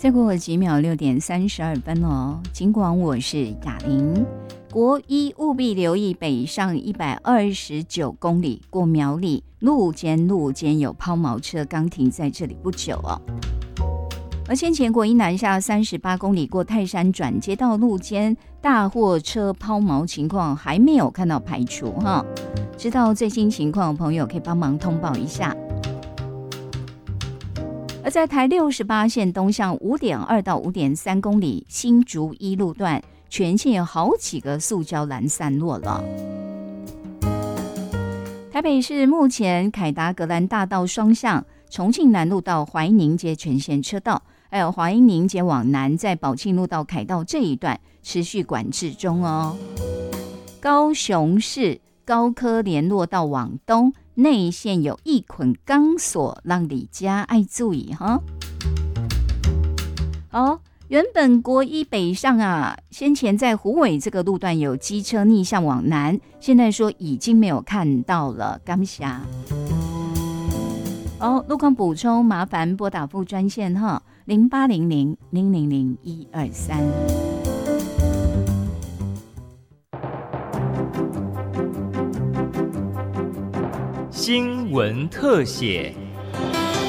再过几秒6:32哦。尽管我是雅玲，国一务必留意北上129公里过苗栗，路肩有抛锚车刚停在这里不久哦。而先前国一南下38公里过泰山转接到路肩，大货车抛锚情况还没有看到排除哈。知道最新情况的朋友可以帮忙通报一下。而在台68线东向5.2到5.3公里新竹一路段，全线有好几个塑胶篮散落了。台北市目前凯达格兰大道双向、重庆南路到怀宁街全线车道，还有怀宁街往南在宝庆路到凯道这一段持续管制中哦。高雄市高科联络道往东内线有一捆钢索，让李家爱注意哈。好，原本国一北上啊，先前在虎尾这个路段有机车逆向往南，现在说已经没有看到了，感谢。好，路况补充麻烦拨打副专线哈，0800-000-123。 新闻特写。